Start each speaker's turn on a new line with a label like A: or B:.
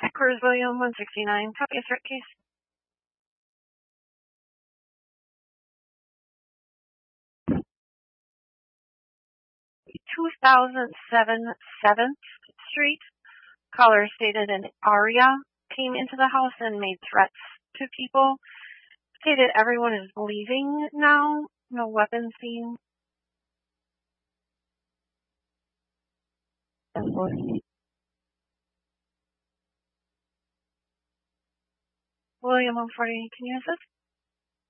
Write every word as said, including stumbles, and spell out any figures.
A: Cruz William, one sixty-nine. Copy a threat case. two thousand seven seventh Street. Caller stated an Aria came into the house and made threats to people. Stated everyone is leaving now. No weapons seen. William, one forty, can you assist?